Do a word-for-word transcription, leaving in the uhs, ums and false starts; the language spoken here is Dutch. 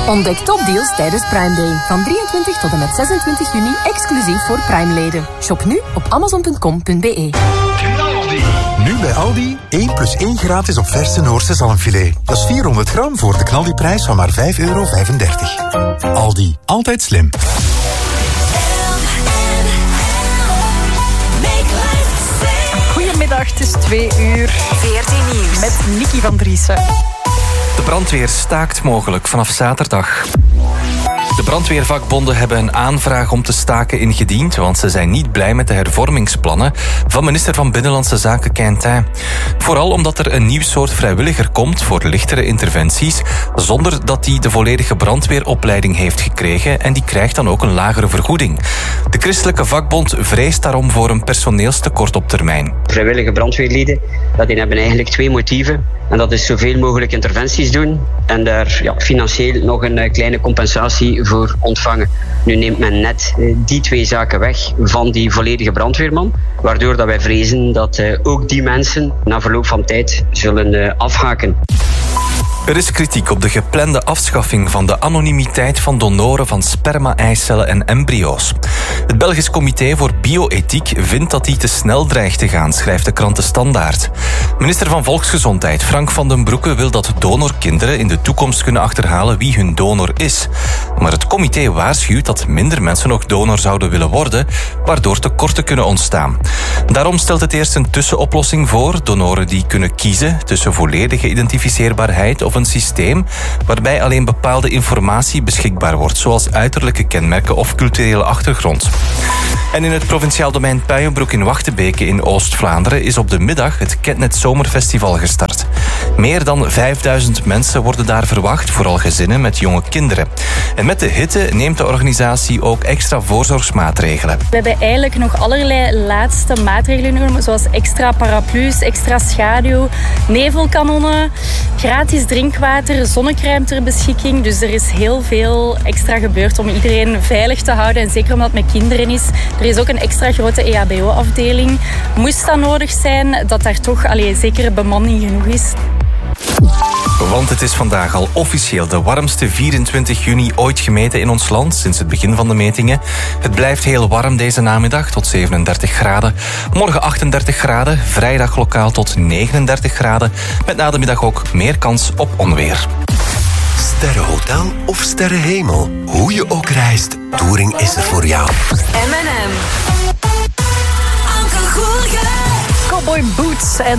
Ontdek topdeals tijdens Prime Day. Van drieëntwintig tot en met zesentwintig juni exclusief voor Prime-leden. Shop nu op amazon punt com punt b e. Nu bij Aldi, één plus één gratis op verse Noorse zalmfilet. Dat is vierhonderd gram voor de knaldiprijs van maar vijf euro vijfendertig. Aldi, altijd slim. Goedemiddag, het is twee uur. veertien Nieuws. Met Nicky van Driessen. De brandweer staakt mogelijk vanaf zaterdag. De brandweervakbonden hebben een aanvraag om te staken ingediend, want ze zijn niet blij met de hervormingsplannen van minister van Binnenlandse Zaken Quintin. Vooral omdat er een nieuw soort vrijwilliger komt voor lichtere interventies, zonder dat hij de volledige brandweeropleiding heeft gekregen en die krijgt dan ook een lagere vergoeding. De christelijke vakbond vreest daarom voor een personeelstekort op termijn. Vrijwillige brandweerlieden, dat die hebben eigenlijk twee motieven. En dat is zoveel mogelijk interventies doen en daar ja, financieel nog een uh, kleine compensatie voor ontvangen. Nu neemt men net uh, die twee zaken weg van die volledige brandweerman, waardoor dat wij vrezen dat uh, ook die mensen na verloop van tijd zullen uh, afhaken. Er is kritiek op de geplande afschaffing van de anonimiteit van donoren van sperma, eicellen en embryo's. Het Belgisch Comité voor Bioethiek vindt dat die te snel dreigt te gaan, schrijft de krant De Standaard. Minister van Volksgezondheid Frank van den Broeke wil dat donorkinderen in de toekomst kunnen achterhalen wie hun donor is. Maar het comité waarschuwt dat minder mensen nog donor zouden willen worden, waardoor tekorten kunnen ontstaan. Daarom stelt het eerst een tussenoplossing voor, donoren die kunnen kiezen tussen volledige identificeerbaarheid of een systeem waarbij alleen bepaalde informatie beschikbaar wordt, zoals uiterlijke kenmerken of culturele achtergrond. En in het provinciaal domein Puijenbroek in Wachtebeke in Oost-Vlaanderen is op de middag het Ketnet Zomerfestival gestart. Meer dan vijfduizend mensen worden daar verwacht, vooral gezinnen met jonge kinderen. En met de hitte neemt de organisatie ook extra voorzorgsmaatregelen. We hebben eigenlijk nog allerlei laatste maatregelen genomen, zoals extra paraplu's, extra schaduw, nevelkanonnen, gratis drinkwater, zonnecrème ter beschikking. Dus er is heel veel extra gebeurd om iedereen veilig te houden en zeker omdat het met kinderen is. Er is ook een extra grote E H B O-afdeling. Moest dat nodig zijn, dat daar toch allee, zeker bemanning genoeg is. Want het is vandaag al officieel de warmste vierentwintig juni ooit gemeten in ons land sinds het begin van de metingen. Het blijft heel warm deze namiddag tot zevenendertig graden. Morgen achtendertig graden, vrijdag lokaal tot negenendertig graden. Met na de middag ook meer kans op onweer. Sterrenhotel of sterrenhemel. Hoe je ook reist, Touring is er voor jou. M en M. Anke Goelge. Cowboy Boots en